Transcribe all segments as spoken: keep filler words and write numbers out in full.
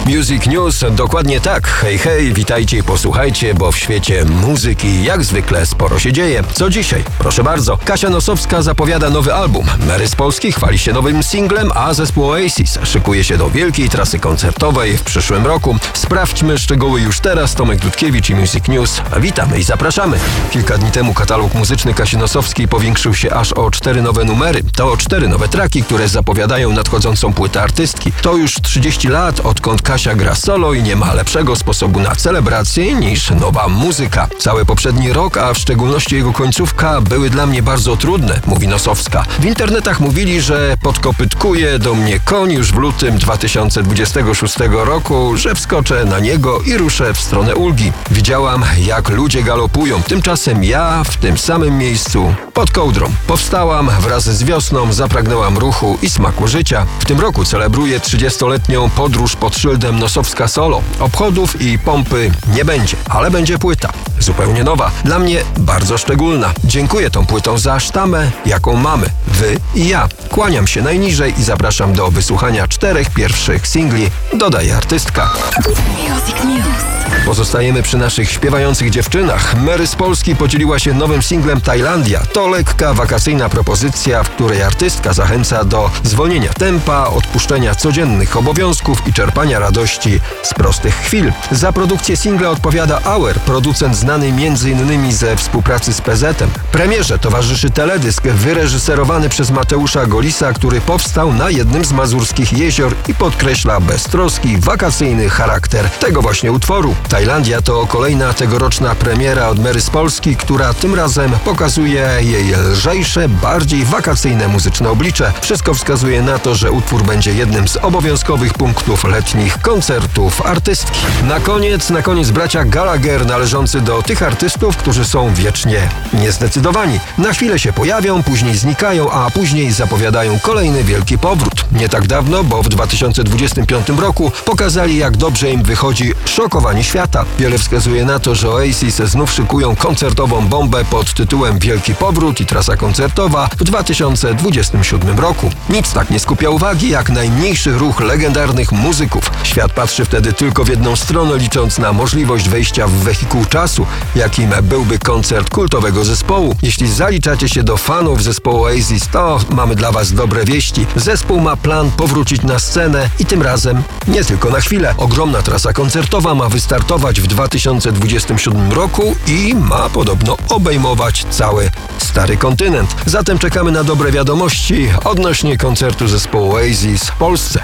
Music News, dokładnie tak. Hej, hej, witajcie i posłuchajcie, bo w świecie muzyki jak zwykle sporo się dzieje. Co dzisiaj? Proszę bardzo. Kasia Nosowska zapowiada nowy album. Mary z Polski chwali się nowym singlem, a zespół Oasis szykuje się do wielkiej trasy koncertowej w przyszłym roku. Sprawdźmy szczegóły już teraz. Tomek Dudkiewicz i Music News. Witamy i zapraszamy. Kilka dni temu katalog muzyczny Kasi Nosowskiej powiększył się aż o cztery nowe numery. To cztery nowe traki, które zapowiadają nadchodzącą płytę artystki. To już trzydzieści lat, odkąd Kasia gra solo i nie ma lepszego sposobu na celebrację niż nowa muzyka. Cały poprzedni rok, a w szczególności jego końcówka, były dla mnie bardzo trudne, mówi Nosowska. W internetach mówili, że podkopytkuje do mnie koń już w lutym dwa tysiące dwudziestego szóstego roku, że wskoczę na niego i ruszę w stronę ulgi. Widziałam, jak ludzie galopują. Tymczasem ja w tym samym miejscu pod kołdrą. Powstałam wraz z wiosną, zapragnęłam ruchu i smaku życia. W tym roku celebruję trzydziestoletnią podróż pod szyldem Nosowska Solo. Obchodów i pompy nie będzie, ale będzie płyta. Zupełnie nowa. Dla mnie bardzo szczególna. Dziękuję tą płytą za sztamę, jaką mamy. Wy i ja. Kłaniam się najniżej i zapraszam do wysłuchania czterech pierwszych singli, dodaje artystka. Music News. Pozostajemy przy naszych śpiewających dziewczynach. Mary z Polski podzieliła się nowym singlem Tajlandia. To lekka, wakacyjna propozycja, w której artystka zachęca do zwolnienia tempa, odpuszczenia codziennych obowiązków i czerpania radości z prostych chwil. Za produkcję singla odpowiada Auer, producent znany między innymi ze współpracy z P Z em. Premierze towarzyszy teledysk wyreżyserowany przez Mateusza Golisa, który powstał na jednym z mazurskich jezior i podkreśla beztroski, wakacyjny charakter tego właśnie utworu. Tajlandia to kolejna tegoroczna premiera od Mary z Polski, która tym razem pokazuje jej lżejsze, bardziej wakacyjne muzyczne oblicze. Wszystko wskazuje na to, że utwór będzie jednym z obowiązkowych punktów letnich koncertów artystki. Na koniec, na koniec bracia Gallagher, należący do tych artystów, którzy są wiecznie niezdecydowani. Na chwilę się pojawią, później znikają, a później zapowiadają kolejny wielki powrót. Nie tak dawno, bo w dwa tysiące dwudziestym piątym roku pokazali, jak dobrze im wychodzi Szokowanie świata. Wiele wskazuje na to, że Oasis znów szykują koncertową bombę pod tytułem Wielki Powrót i trasa koncertowa w dwa tysiące dwudziestym siódmym roku. Nic tak nie skupia uwagi jak najmniejszy ruch legendarnych muzyków. Świat patrzy wtedy tylko w jedną stronę, licząc na możliwość wejścia w wehikuł czasu, jakim byłby koncert kultowego zespołu. Jeśli zaliczacie się do fanów zespołu Oasis, to mamy dla was dobre wieści. Zespół ma plan powrócić na scenę i tym razem nie tylko na chwilę. Ogromna trasa koncertowa ma wystartować w dwa tysiące dwudziestym siódmym roku i ma podobno obejmować cały stary kontynent. Zatem czekamy na dobre wiadomości odnośnie koncertu zespołu Oasis w Polsce.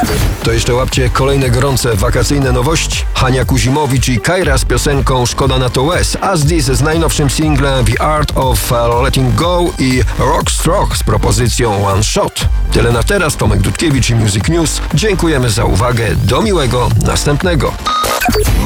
To jeszcze łapcie kolejne gorące wakacyjne nowości. Hania Kuzimowicz i Kajra z piosenką Szkoda na to łez, Asdis z najnowszym singlem The Art of Letting Go i Rockstroke z propozycją One Shot. Tyle na teraz. Tomek Dudkiewicz i Music News. Dziękujemy za uwagę. Do miłego następnego.